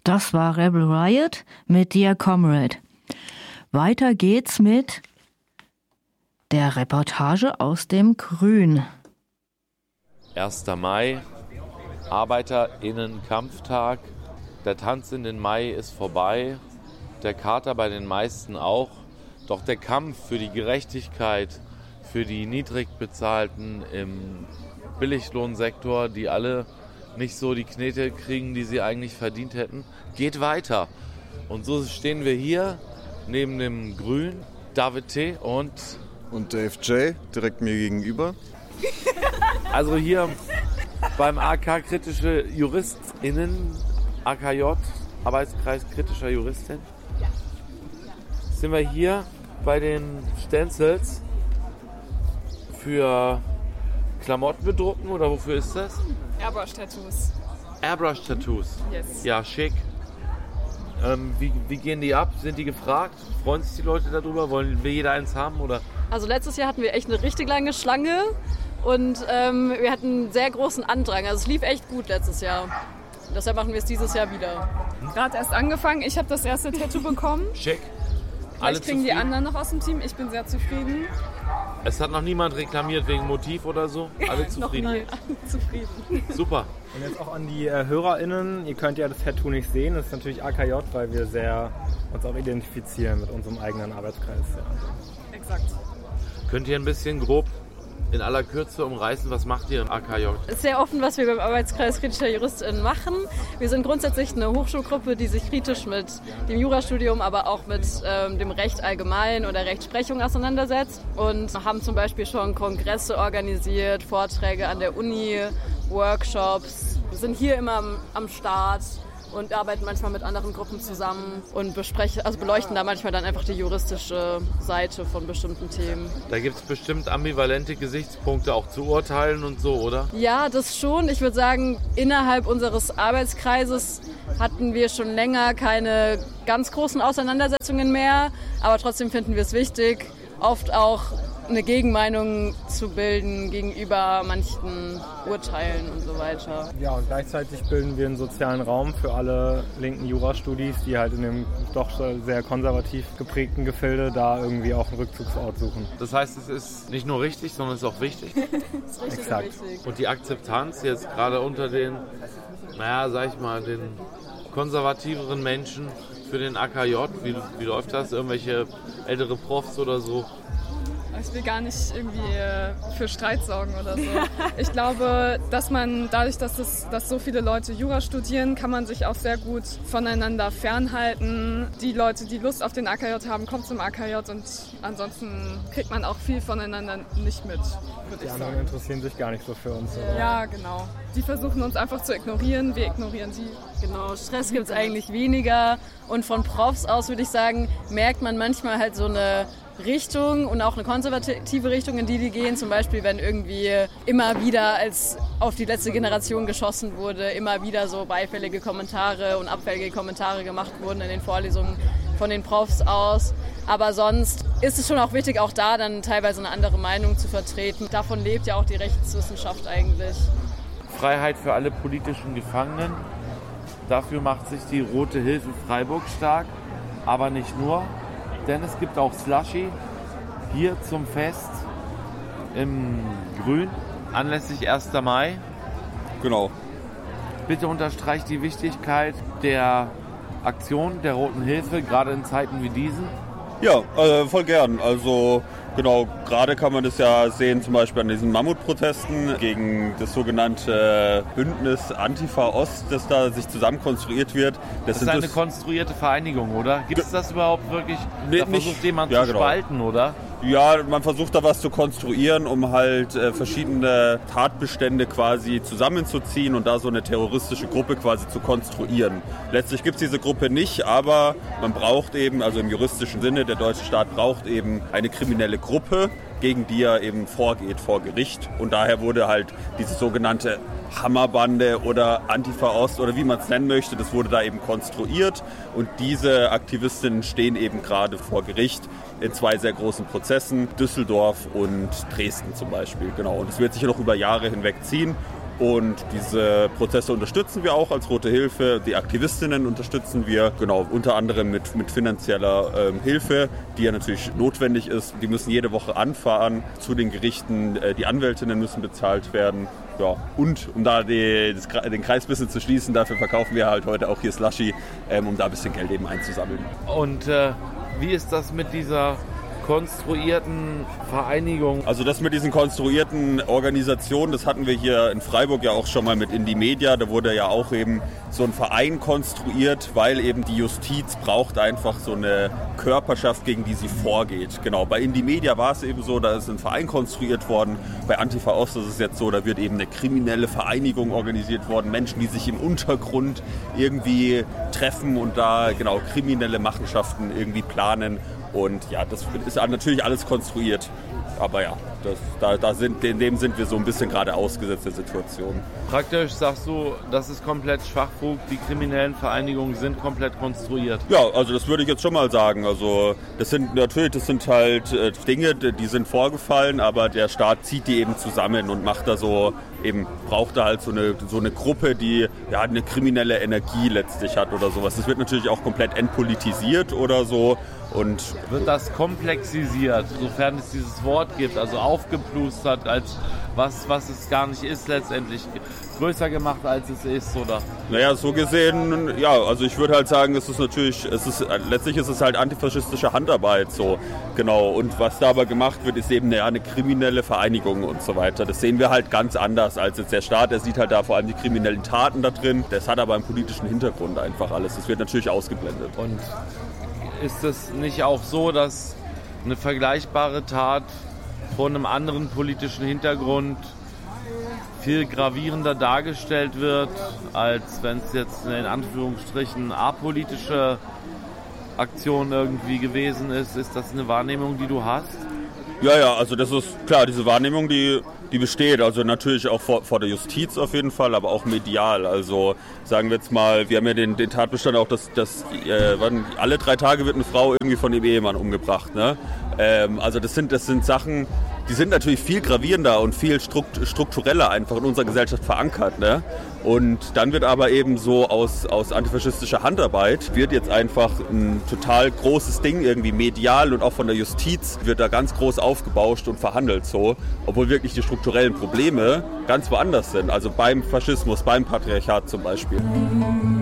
Das war Rebel Riot mit Dear Comrade. Weiter geht's mit der Reportage aus dem Grün. 1. Mai, ArbeiterInnen-Kampftag. Der Tanz in den Mai ist vorbei, der Kater bei den meisten auch. Doch der Kampf für die Gerechtigkeit, für die niedrig bezahlten im Billiglohnsektor, die alle nicht so die Knete kriegen, die sie eigentlich verdient hätten, geht weiter. Und so stehen wir hier neben dem Grün, David T. und Dave J. direkt mir gegenüber. Also hier beim AK Kritische JuristInnen, AKJ, Arbeitskreis kritischer Juristin, sind wir hier bei den Stencils für Klamotten bedrucken oder wofür ist das? Airbrush-Tattoos. Airbrush-Tattoos? Yes. Ja, schick. Wie gehen die ab? Sind die gefragt? Freuen sich die Leute darüber? Wollen wir jeder eins haben? Oder? Also letztes Jahr hatten wir echt eine richtig lange Schlange und wir hatten einen sehr großen Andrang. Also es lief echt gut letztes Jahr. Und deshalb machen wir es dieses Jahr wieder. Gerade erst angefangen. Ich habe das erste Tattoo bekommen. Schick. Alle kriegen die anderen noch aus dem Team. Ich bin sehr zufrieden. Es hat noch niemand reklamiert wegen Motiv oder so? Alle zufrieden? Noch nie. Zufrieden. Super. Und jetzt auch an die HörerInnen. Ihr könnt ja das Tattoo nicht sehen. Das ist natürlich AKJ, weil wir uns auch identifizieren mit unserem eigenen Arbeitskreis. Ja. Exakt. Könnt ihr ein bisschen grob in aller Kürze umreißen, was macht ihr im AKJ? Es ist sehr offen, was wir beim Arbeitskreis kritischer JuristInnen machen. Wir sind grundsätzlich eine Hochschulgruppe, die sich kritisch mit dem Jurastudium, aber auch mit dem Recht allgemein oder Rechtsprechung auseinandersetzt und haben zum Beispiel schon Kongresse organisiert, Vorträge an der Uni, Workshops. Wir sind hier immer am Start und arbeiten manchmal mit anderen Gruppen zusammen und beleuchten da manchmal dann einfach die juristische Seite von bestimmten Themen. Da gibt es bestimmt ambivalente Gesichtspunkte auch zu Urteilen und so, oder? Ja, das schon. Ich würde sagen, innerhalb unseres Arbeitskreises hatten wir schon länger keine ganz großen Auseinandersetzungen mehr, aber trotzdem finden wir es wichtig, oft auch eine Gegenmeinung zu bilden gegenüber manchen Urteilen und so weiter. Ja, und gleichzeitig bilden wir einen sozialen Raum für alle linken Jurastudis, die halt in dem doch sehr konservativ geprägten Gefilde da irgendwie auch einen Rückzugsort suchen. Das heißt, es ist nicht nur richtig, sondern es ist auch wichtig. Das ist richtig Exakt. wichtig. Und die Akzeptanz jetzt gerade unter den, den konservativeren Menschen für den AKJ, wie läuft das? Irgendwelche ältere Profs oder so? Ich will gar nicht irgendwie für Streit sorgen oder so. Ich glaube, dass man dadurch, dass so viele Leute Jura studieren, kann man sich auch sehr gut voneinander fernhalten. Die Leute, die Lust auf den AKJ haben, kommen zum AKJ und ansonsten kriegt man auch viel voneinander nicht mit. Die anderen interessieren sich gar nicht so für uns. Oder? Ja, genau. Die versuchen uns einfach zu ignorieren, wir ignorieren sie. Genau, Stress gibt es eigentlich weniger und von Profs aus würde ich sagen, merkt man manchmal halt so eine Richtung und auch eine konservative Richtung, in die gehen. Zum Beispiel, wenn irgendwie immer wieder, als auf die letzte Generation geschossen wurde, immer wieder so beifällige Kommentare und abfällige Kommentare gemacht wurden in den Vorlesungen von den Profs aus. Aber sonst ist es schon auch wichtig, auch da dann teilweise eine andere Meinung zu vertreten. Davon lebt ja auch die Rechtswissenschaft eigentlich. Freiheit für alle politischen Gefangenen. Dafür macht sich die Rote Hilfe Freiburg stark, aber nicht nur. Denn es gibt auch Slushy hier zum Fest im Grün, anlässlich 1. Mai. Genau. Bitte unterstreicht die Wichtigkeit der Aktion der Roten Hilfe, gerade in Zeiten wie diesen. Ja, voll gern. Also genau, gerade kann man das ja sehen, zum Beispiel an diesen Mammutprotesten gegen das sogenannte Bündnis Antifa Ost, das da sich zusammen konstruiert wird. Das ist eine konstruierte Vereinigung, oder? Gibt es das überhaupt wirklich? Nee, da versucht jemand ja, zu spalten, oder? Ja, man versucht da was zu konstruieren, um halt verschiedene Tatbestände quasi zusammenzuziehen und da so eine terroristische Gruppe quasi zu konstruieren. Letztlich gibt es diese Gruppe nicht, aber man braucht eben, also im juristischen Sinne, der deutsche Staat braucht eben eine kriminelle Gruppe, gegen die er eben vorgeht vor Gericht. Und daher wurde halt diese sogenannte Hammerbande oder Antifa Ost oder wie man es nennen möchte, das wurde da eben konstruiert. Und diese Aktivistinnen stehen eben gerade vor Gericht in 2 sehr großen Prozessen, Düsseldorf und Dresden zum Beispiel. Genau. Und es wird sich noch über Jahre hinweg ziehen. Und diese Prozesse unterstützen wir auch als Rote Hilfe. Die Aktivistinnen unterstützen wir, genau, unter anderem mit finanzieller Hilfe, die ja natürlich notwendig ist. Die müssen jede Woche anfahren zu den Gerichten. Die Anwältinnen müssen bezahlt werden. Ja, und um da den Kreis ein bisschen zu schließen, dafür verkaufen wir halt heute auch hier Slushy, um da ein bisschen Geld eben einzusammeln. Und wie ist das mit dieser konstruierten Vereinigung? Also das mit diesen konstruierten Organisationen, das hatten wir hier in Freiburg ja auch schon mal mit Indie Media. Da wurde ja auch eben so ein Verein konstruiert, weil eben die Justiz braucht einfach so eine Körperschaft, gegen die sie vorgeht. Genau, bei Indie Media war es eben so, da ist ein Verein konstruiert worden. Bei Antifa Ost ist es jetzt so, da wird eben eine kriminelle Vereinigung organisiert worden. Menschen, die sich im Untergrund irgendwie treffen und da genau kriminelle Machenschaften irgendwie planen. Und ja, das ist natürlich alles konstruiert. Aber ja, in dem sind wir so ein bisschen gerade ausgesetzt der Situation. Praktisch sagst du, das ist komplett Schwachfug, die kriminellen Vereinigungen sind komplett konstruiert. Ja, also das würde ich jetzt schon mal sagen. Also das sind halt Dinge, die sind vorgefallen, aber der Staat zieht die eben zusammen und macht da so, eben braucht da halt so eine Gruppe, die ja eine kriminelle Energie letztlich hat oder sowas. Das wird natürlich auch komplett entpolitisiert oder so. Und wird das komplexisiert, sofern es dieses Wort gibt, also aufgeplustert, als was es gar nicht ist letztendlich, größer gemacht als es ist, oder? Naja, so gesehen, ja, also ich würde halt sagen, letztlich ist es halt antifaschistische Handarbeit, so, genau. Und was da aber gemacht wird, ist eben eine kriminelle Vereinigung und so weiter. Das sehen wir halt ganz anders als jetzt der Staat, der sieht halt da vor allem die kriminellen Taten da drin. Das hat aber einen politischen Hintergrund einfach alles, das wird natürlich ausgeblendet. Und ist es nicht auch so, dass eine vergleichbare Tat von einem anderen politischen Hintergrund viel gravierender dargestellt wird, als wenn es jetzt in Anführungsstrichen apolitische Aktion irgendwie gewesen ist? Ist das eine Wahrnehmung, die du hast? Ja, also das ist klar, diese Wahrnehmung, die besteht, also natürlich auch vor der Justiz auf jeden Fall, aber auch medial. Also sagen wir jetzt mal, wir haben ja den Tatbestand auch, dass alle 3 Tage wird eine Frau irgendwie von ihrem Ehemann umgebracht. Ne? Also das sind Sachen, die sind natürlich viel gravierender und viel struktureller einfach in unserer Gesellschaft verankert. Ne? Und dann wird aber eben so aus antifaschistischer Handarbeit wird jetzt einfach ein total großes Ding irgendwie medial und auch von der Justiz wird da ganz groß aufgebauscht und verhandelt so, obwohl wirklich die strukturellen Probleme ganz woanders sind, also beim Faschismus, beim Patriarchat zum Beispiel.